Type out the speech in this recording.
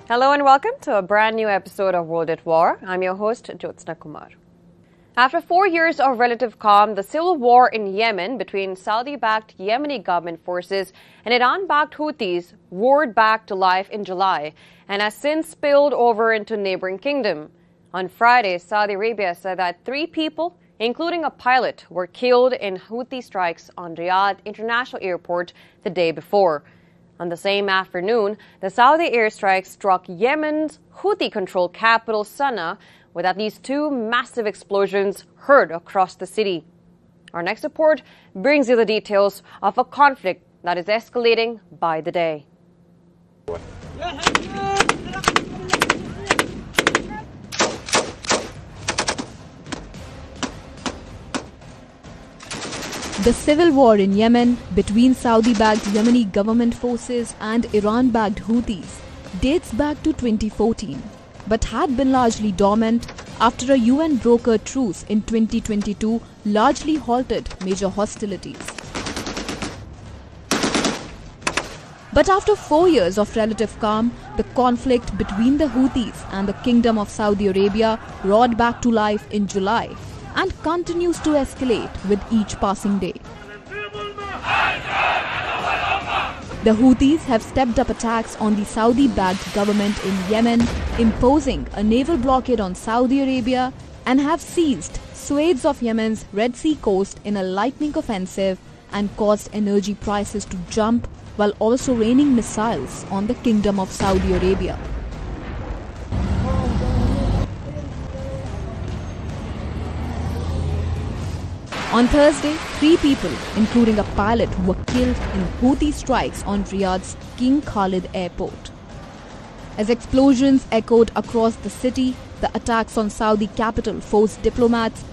Hello and welcome to a brand new episode of World at War. I'm your host, Jyotsna Kumar. After 4 years of relative calm, the civil war in Yemen between Saudi-backed Yemeni government forces and Iran-backed Houthis roared back to life in July and has since spilled over into neighboring kingdom. On Friday, Saudi Arabia said that 3 people, including a pilot, were killed in Houthi strikes on Riyadh International Airport the day before. On the same afternoon, the Saudi airstrikes struck Yemen's Houthi-controlled capital Sana'a, with at least 2 massive explosions heard across the city. Our next report brings you the details of a conflict that is escalating by the day. The civil war in Yemen between Saudi-backed Yemeni government forces and Iran-backed Houthis dates back to 2014, but had been largely dormant after a UN brokered truce in 2022 largely halted major hostilities. But after 4 years of relative calm, the conflict between the Houthis and the Kingdom of Saudi Arabia roared back to life in July and continues to escalate with each passing day. The Houthis have stepped up attacks on the Saudi-backed government in Yemen, imposing a naval blockade on Saudi Arabia, and have seized swathes of Yemen's Red Sea coast in a lightning offensive and caused energy prices to jump while also raining missiles on the Kingdom of Saudi Arabia. On Thursday, 3 people, including a pilot, were killed in Houthi strikes on Riyadh's King Khalid Airport. As explosions echoed across the city, the attacks on Saudi capital forced diplomats